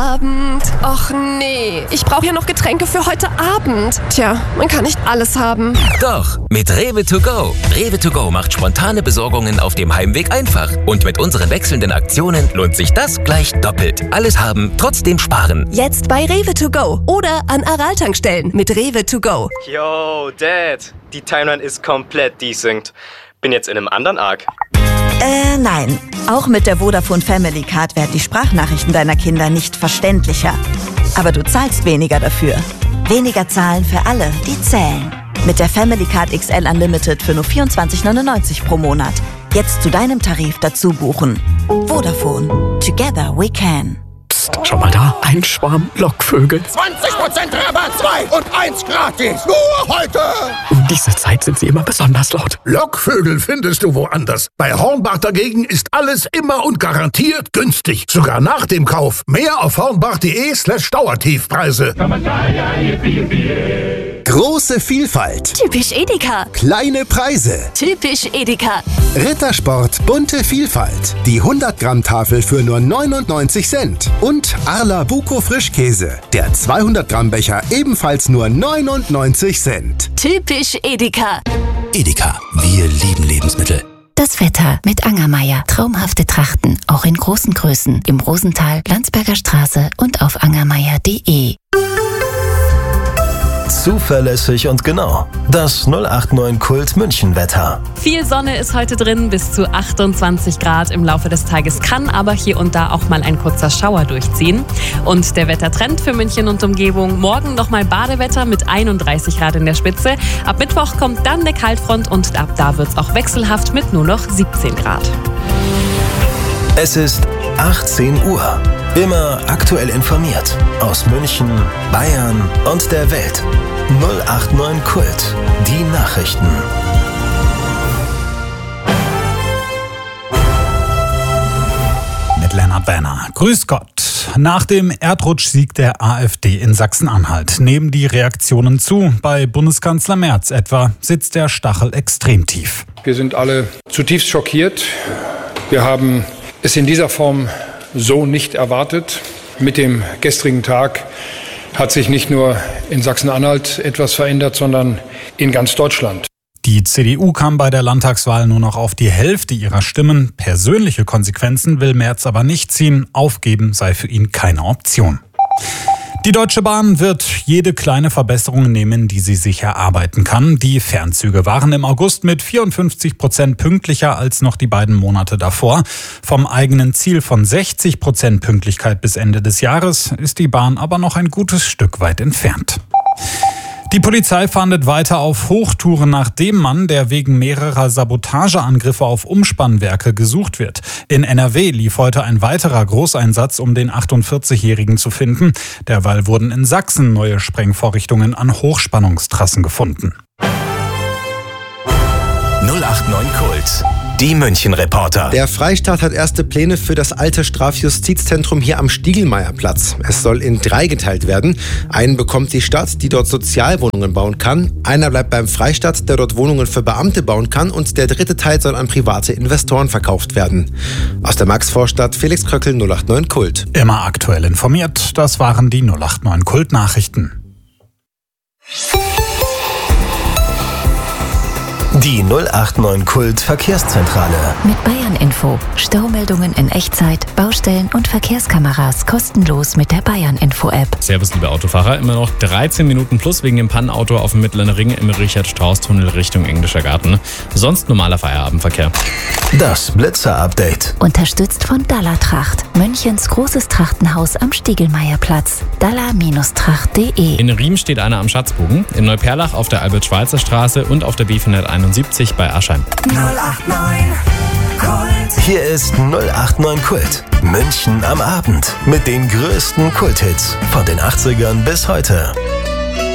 Abend. Och nee, ich brauche ja noch Getränke für heute Abend. Tja, man kann nicht alles haben. Doch, mit Rewe to go. Rewe to go macht spontane Besorgungen auf dem Heimweg einfach. Und mit unseren wechselnden Aktionen lohnt sich das gleich doppelt. Alles haben, trotzdem sparen. Jetzt bei Rewe to go oder an Aral-Tankstellen mit Rewe to go. Yo, Dad, die Timeline ist komplett desynced. Bin jetzt in einem anderen Arc. Nein. Auch mit der Vodafone Family Card werden die Sprachnachrichten deiner Kinder nicht verständlicher. Aber du zahlst weniger dafür. Weniger zahlen für alle, die zählen. Mit der Family Card XL Unlimited für nur 24,99 pro Monat. Jetzt zu deinem Tarif dazu buchen. Vodafone. Together we can. Psst, schau mal da. Ein Schwarm Lockvögel. 20% Rabatt, 2 und 1 gratis. Nur heute. Um diese Zeit sind sie immer besonders laut. Lockvögel findest du woanders. Bei Hornbach dagegen ist alles immer und garantiert günstig. Sogar nach dem Kauf. Mehr auf hornbach.de/Dauertiefpreise. Große Vielfalt. Typisch Edeka. Kleine Preise. Typisch Edeka. Rittersport bunte Vielfalt. Die 100 Gramm Tafel für nur 99 Cent. Und Arla Buko Frischkäse. Der 200 Gramm Becher ebenfalls nur 99 Cent. Typisch Edeka. Edeka, wir lieben Lebensmittel. Das Wetter mit Angermeier. Traumhafte Trachten, auch in großen Größen. Im Rosental, Landsberger Straße und auf angermeier.de. Zuverlässig und genau. Das 089 Kult München Wetter. Viel Sonne ist heute drin, bis zu 28 Grad im Laufe des Tages, kann aber hier und da auch mal ein kurzer Schauer durchziehen. Und der Wettertrend für München und Umgebung: morgen nochmal Badewetter mit 31 Grad in der Spitze. Ab Mittwoch kommt dann eine Kaltfront und ab da wird es auch wechselhaft mit nur noch 17 Grad. Es ist 18 Uhr. Immer aktuell informiert. Aus München, Bayern und der Welt. 089 Kult. Die Nachrichten. Mit Lennart Werner. Grüß Gott. Nach dem Erdrutschsieg der AfD in Sachsen-Anhalt nehmen die Reaktionen zu. Bei Bundeskanzler Merz etwa sitzt der Stachel extrem tief. Wir sind alle zutiefst schockiert. Wir haben es in dieser Form so nicht erwartet. Mit dem gestrigen Tag hat sich nicht nur in Sachsen-Anhalt etwas verändert, sondern in ganz Deutschland. Die CDU kam bei der Landtagswahl nur noch auf die Hälfte ihrer Stimmen. Persönliche Konsequenzen will Merz aber nicht ziehen. Aufgeben sei für ihn keine Option. Die Deutsche Bahn wird jede kleine Verbesserung nehmen, die sie sich erarbeiten kann. Die Fernzüge waren im August mit 54% pünktlicher als noch die beiden Monate davor. Vom eigenen Ziel von 60% Pünktlichkeit bis Ende des Jahres ist die Bahn aber noch ein gutes Stück weit entfernt. Die Polizei fahndet weiter auf Hochtouren nach dem Mann, der wegen mehrerer Sabotageangriffe auf Umspannwerke gesucht wird. In NRW lief heute ein weiterer Großeinsatz, um den 48-Jährigen zu finden. Derweil wurden in Sachsen neue Sprengvorrichtungen an Hochspannungstrassen gefunden. 089 Kult. Die München-Reporter. Der Freistaat hat erste Pläne für das alte Strafjustizzentrum hier am Stiegelmeierplatz. Es soll in 3 geteilt werden. Einen bekommt die Stadt, die dort Sozialwohnungen bauen kann. Einer bleibt beim Freistaat, der dort Wohnungen für Beamte bauen kann. Und der 3. Teil soll an private Investoren verkauft werden. Aus der Maxvorstadt, Felix Kröckel, 089 Kult. Immer aktuell informiert, das waren die 089 Kult-Nachrichten. Die 089 Kult Verkehrszentrale. Mit Bayern Info. Staumeldungen in Echtzeit, Baustellen und Verkehrskameras kostenlos mit der Bayern Info App. Servus, liebe Autofahrer. Immer noch 13 Minuten plus wegen dem Pannenauto auf dem Mittleren Ring im Richard-Strauß-Tunnel Richtung Englischer Garten. Sonst normaler Feierabendverkehr. Das Blitzer-Update. Unterstützt von Dalla-Tracht. Münchens großes Trachtenhaus am Stiegelmeierplatz. Dalla-Tracht.de. In Riem steht einer am Schatzbogen. In Neuperlach auf der Albert-Schweitzer-Straße und auf der B471 bei Aschheim. 089 Kult. Hier ist 089 Kult. München am Abend. Mit den größten Kulthits von den 80ern bis heute.